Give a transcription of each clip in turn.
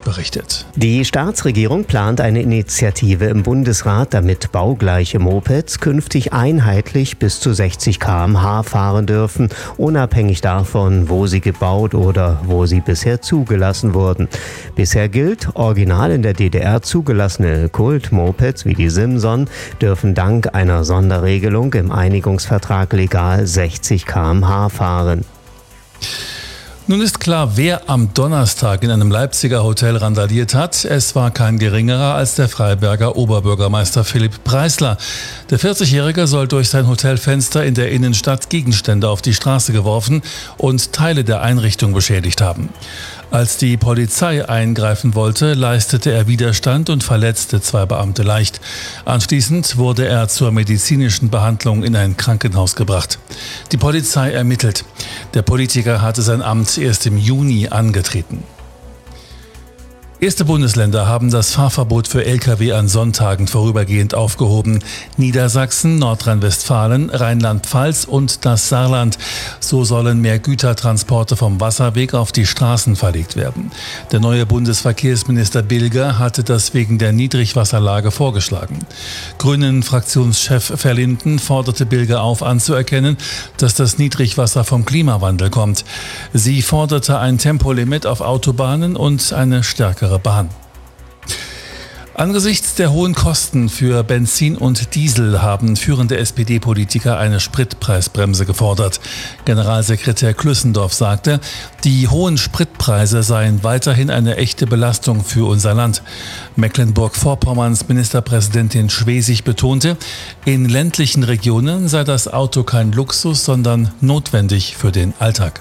berichtet. Die Staatsregierung plant eine Initiative im Bundesrat, damit baugleiche Mopeds künftig einheitlich bis zu 60 km/h fahren dürfen, unabhängig davon, wo sie gebaut oder wo sie bisher zugelassen wurden. Bisher gilt, original in der DDR zugelassene Kult-Mopeds wie die Simson dürfen dank einer Sonderregelung im Einigungsvertrag legal 60 km/h fahren. Nun ist klar, wer am Donnerstag in einem Leipziger Hotel randaliert hat. Es war kein geringerer als der Freiberger Oberbürgermeister Philipp Preisler. Der 40-Jährige soll durch sein Hotelfenster in der Innenstadt Gegenstände auf die Straße geworfen und Teile der Einrichtung beschädigt haben. Als die Polizei eingreifen wollte, leistete er Widerstand und verletzte 2 Beamte leicht. Anschließend wurde er zur medizinischen Behandlung in ein Krankenhaus gebracht. Die Polizei ermittelt. Der Politiker hatte sein Amt erst im Juni angetreten. Erste Bundesländer haben das Fahrverbot für Lkw an Sonntagen vorübergehend aufgehoben. Niedersachsen, Nordrhein-Westfalen, Rheinland-Pfalz und das Saarland. So sollen mehr Gütertransporte vom Wasserweg auf die Straßen verlegt werden. Der neue Bundesverkehrsminister Bilger hatte das wegen der Niedrigwasserlage vorgeschlagen. Grünen-Fraktionschef Verlinden forderte Bilger auf, anzuerkennen, dass das Niedrigwasser vom Klimawandel kommt. Sie forderte ein Tempolimit auf Autobahnen und eine stärkere Bahn. Angesichts der hohen Kosten für Benzin und Diesel haben führende SPD-Politiker eine Spritpreisbremse gefordert. Generalsekretär Klüssendorf sagte, die hohen Spritpreise seien weiterhin eine echte Belastung für unser Land. Mecklenburg-Vorpommerns Ministerpräsidentin Schwesig betonte, in ländlichen Regionen sei das Auto kein Luxus, sondern notwendig für den Alltag.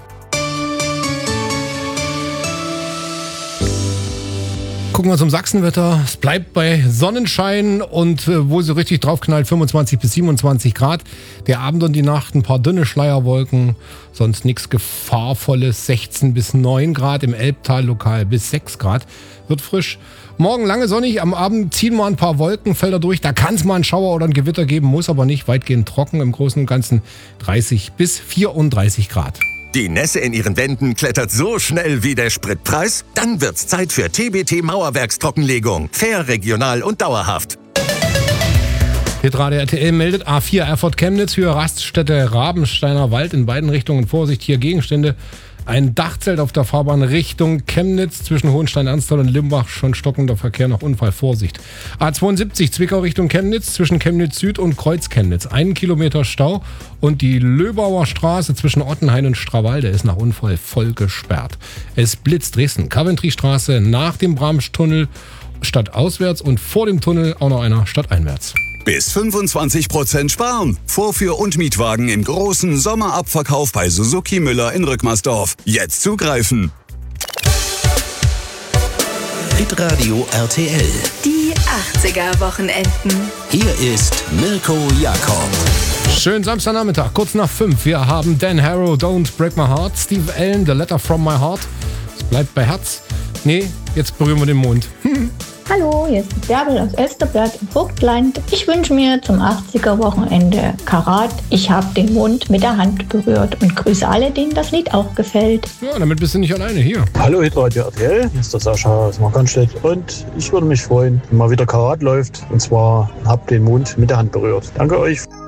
Gucken wir zum Sachsenwetter. Es bleibt bei Sonnenschein und wo sie richtig draufknallt, 25 bis 27 Grad. Der Abend und die Nacht ein paar dünne Schleierwolken, sonst nichts Gefahrvolles, 16 bis 9 Grad, im Elbtal lokal bis 6 Grad. Wird frisch. Morgen lange sonnig, am Abend ziehen wir ein paar Wolkenfelder durch. Da kann es mal einen Schauer oder ein Gewitter geben, muss aber nicht, weitgehend trocken, im Großen und Ganzen 30 bis 34 Grad. Die Nässe in ihren Wänden klettert so schnell wie der Spritpreis? Dann wird's Zeit für TBT Mauerwerkstrockenlegung. Fair, regional und dauerhaft. Hitradio RTL meldet A4 Erfurt-Chemnitz, Höhe Raststätte Rabensteiner Wald, in beiden Richtungen Vorsicht, hier Gegenstände. Ein Dachzelt auf der Fahrbahn Richtung Chemnitz, zwischen Hohenstein-Ernsthal und Limbach, schon stockender Verkehr, nach Unfall, Vorsicht. A72 Zwickau Richtung Chemnitz, zwischen Chemnitz Süd und Kreuz Chemnitz, 1 Kilometer Stau, und die Löbauer Straße zwischen Ottenhain und Strawalde ist nach Unfall voll gesperrt. Es blitzt Dresden, Coventry-Straße nach dem Bramstunnel stadtauswärts und vor dem Tunnel auch noch einer stadteinwärts. Bis 25% sparen. Vorführ- und Mietwagen im großen Sommerabverkauf bei Suzuki Müller in Rückmersdorf. Jetzt zugreifen. Hitradio RTL. Die 80er-Wochenenden. Hier ist Mirko Jakob. Schönen Samstagnachmittag, kurz nach 5. Wir haben Dan Harrow, Don't Break My Heart. Steve Allen, The Letter From My Heart. Es bleibt bei Herz. Nee, jetzt berühren wir den Mond. Hallo, hier ist die Bärbel aus Elsterblatt im Vogtland. Ich wünsche mir zum 80er-Wochenende Karat. Ich habe den Mond mit der Hand berührt und grüße alle, denen das Lied auch gefällt. Ja, damit bist du nicht alleine hier. Hallo Hitradio RTL, hier ist der Sascha aus Markranstädt und ich würde mich freuen, wenn mal wieder Karat läuft und zwar hab den Mond mit der Hand berührt. Danke euch.